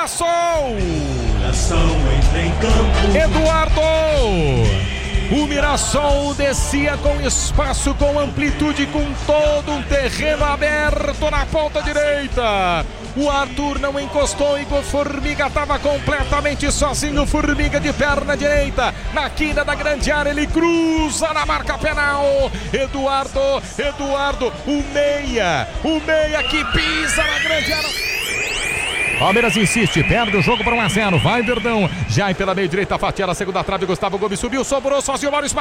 Passou! Eduardo! O Mirassol descia com espaço, com amplitude, com todo um terreno aberto na ponta direita. O Arthur não encostou e o Formiga estava completamente sozinho. Formiga de perna direita, na quina da grande área, ele cruza na marca penal. Eduardo, o meia que pisa na grande área. Palmeiras insiste, perde o jogo para 1-0, vai Verdão, já pela meia direita, fatiada, segunda trave, Gustavo Gomes subiu, sobrou sozinho, Maurício